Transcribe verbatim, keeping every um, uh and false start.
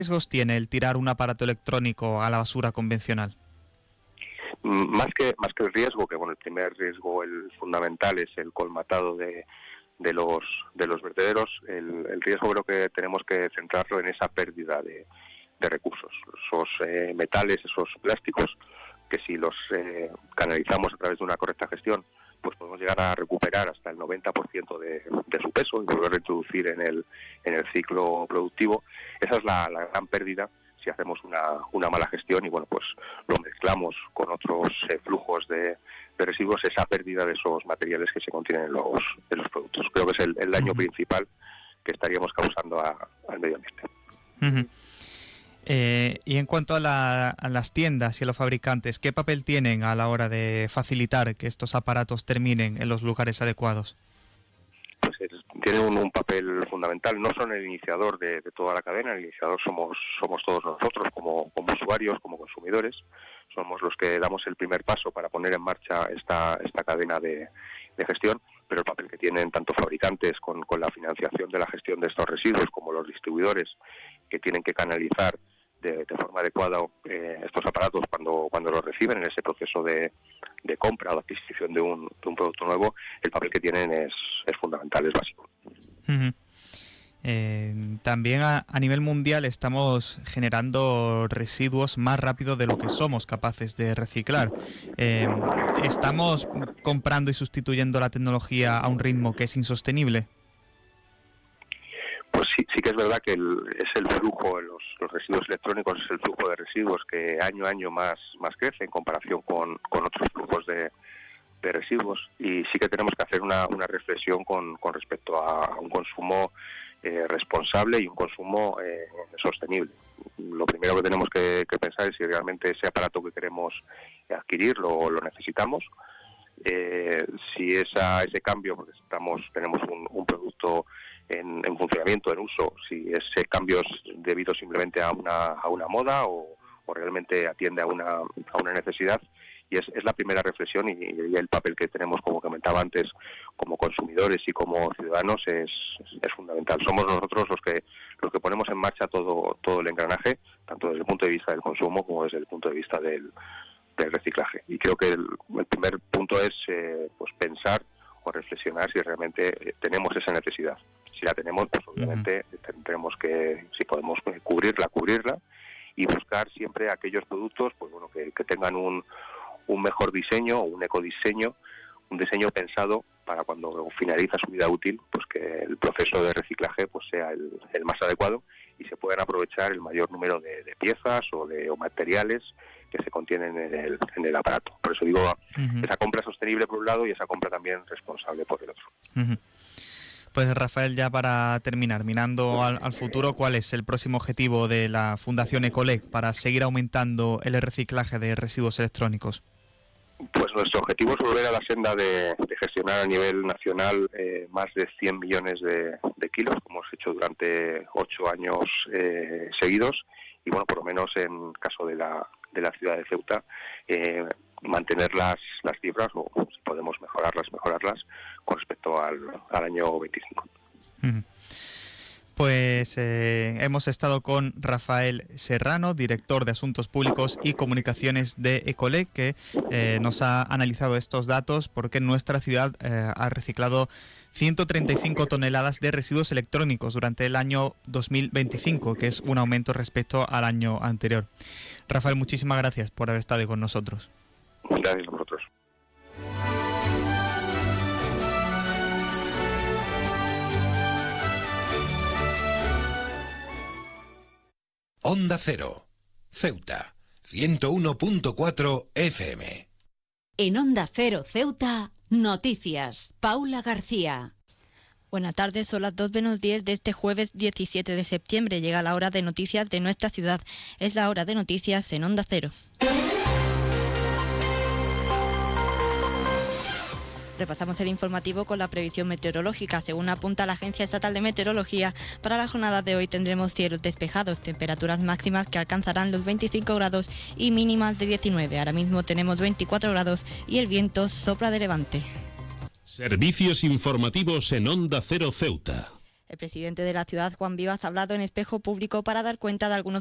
riesgos tiene el tirar un aparato electrónico a la basura convencional? Más que más que el riesgo, que bueno, el primer riesgo, el fundamental, es el colmatado de, de los de los vertederos. El, el riesgo creo que tenemos que centrarlo en esa pérdida de, de recursos, esos eh, metales, esos plásticos, que si los eh, canalizamos a través de una correcta gestión, pues podemos llegar a recuperar hasta el noventa por ciento de, de su peso y volver a introducir en el en el ciclo productivo. Esa es la, la gran pérdida si hacemos una, una mala gestión y bueno, pues lo mezclamos con otros eh, flujos de, de residuos, esa pérdida de esos materiales que se contienen en los, en los productos. Creo que es el, el daño uh-huh. principal que estaríamos causando a, al medio ambiente. Uh-huh. Eh, y en cuanto a, la, a las tiendas y a los fabricantes, ¿qué papel tienen a la hora de facilitar que estos aparatos terminen en los lugares adecuados? Pues es, tienen un, un papel fundamental. No son el iniciador de, de toda la cadena, el iniciador somos somos todos nosotros como, como usuarios, como consumidores. Somos los que damos el primer paso para poner en marcha esta esta cadena de, de gestión, pero el papel que tienen tanto fabricantes con, con la financiación de la gestión de estos residuos como los distribuidores, que tienen que canalizar de, de forma adecuada eh, estos aparatos cuando cuando los reciben en ese proceso de, de compra o de adquisición de un, de un producto nuevo. El papel que tienen es, es fundamental, es básico. Uh-huh. Eh, también a, a nivel mundial estamos generando residuos más rápido de lo que somos capaces de reciclar. Eh, ¿Estamos comprando y sustituyendo la tecnología a un ritmo que es insostenible? Pues sí, sí que es verdad que el, es el flujo, los, los residuos electrónicos es el flujo de residuos que año a año más, más crece en comparación con, con otros flujos de, de residuos, y sí que tenemos que hacer una, una reflexión con, con respecto a un consumo eh, responsable y un consumo eh, sostenible. Lo primero que tenemos que, que pensar es si realmente ese aparato que queremos adquirir lo, lo necesitamos. Eh, si esa, ese cambio, porque estamos tenemos un, un producto en, en funcionamiento, en uso, si ese cambio es debido simplemente a una, a una moda o, o realmente atiende a una, a una necesidad. Y es, es la primera reflexión y, y el papel que tenemos, como comentaba antes, como consumidores y como ciudadanos es, es fundamental. Somos nosotros los que los que ponemos en marcha todo todo el engranaje, tanto desde el punto de vista del consumo como desde el punto de vista del, del reciclaje. Y creo que el, el primer punto es eh, pues pensar o reflexionar si realmente eh, tenemos esa necesidad. Si la tenemos, pues obviamente uh-huh. tendremos que, si podemos cubrirla, cubrirla y buscar siempre aquellos productos pues bueno que, que tengan un un mejor diseño o un ecodiseño, un diseño pensado para cuando finaliza su vida útil, pues que el proceso de reciclaje pues sea el, el más adecuado y se puedan aprovechar el mayor número de, de piezas o de o materiales que se contienen en el, en el aparato. Por eso digo, uh-huh. esa compra sostenible por un lado y esa compra también responsable por el otro. Uh-huh. Pues Rafael, ya para terminar, mirando al, al futuro, ¿cuál es el próximo objetivo de la Fundación Ecolec para seguir aumentando el reciclaje de residuos electrónicos? Pues nuestro objetivo es volver a la senda de, de gestionar a nivel nacional eh, más de cien millones de, de kilos, como hemos hecho durante ocho años eh, seguidos, y bueno, por lo menos en caso de la, de la ciudad de Ceuta, eh, mantener las, las cifras, o si podemos mejorarlas, mejorarlas con respecto al, al año veinticinco. Uh-huh. Pues eh, hemos estado con Rafael Serrano, director de Asuntos Públicos y Comunicaciones de Ecolec, que eh, nos ha analizado estos datos porque nuestra ciudad eh, ha reciclado ciento treinta y cinco toneladas de residuos electrónicos durante el año dos mil veinticinco, que es un aumento respecto al año anterior. Rafael, muchísimas gracias por haber estado con nosotros. Gracias a vosotros. Onda Cero, Ceuta, ciento uno punto cuatro F M. En Onda Cero Ceuta, noticias. Paula García. Buenas tardes, son las dos menos diez de este jueves diecisiete de septiembre. Llega la hora de noticias de nuestra ciudad. Es la hora de noticias en Onda Cero. Repasamos el informativo con la previsión meteorológica. Según apunta la Agencia Estatal de Meteorología, para la jornada de hoy tendremos cielos despejados, temperaturas máximas que alcanzarán los veinticinco grados y mínimas de diecinueve. Ahora mismo tenemos veinticuatro grados y el viento sopla de levante. Servicios informativos en Onda Cero Ceuta. El presidente de la ciudad, Juan Vivas, ha hablado en Espejo Público para dar cuenta de algunos